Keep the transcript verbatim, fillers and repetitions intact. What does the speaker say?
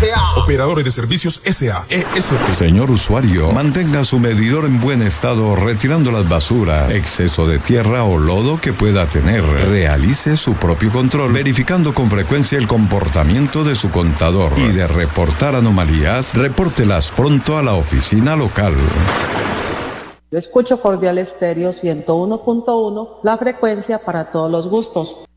S A Operadores de Servicios S A E S P. Señor usuario, mantenga su medidor en buen estado retirando las basuras, exceso de tierra o lodo que pueda tener. Realice su propio control, verificando con frecuencia el comportamiento de su contador. Y de reportar anomalías, repórtelas pronto a la oficina local. Yo escucho Cordial Estéreo ciento uno punto uno, la frecuencia para todos los gustos.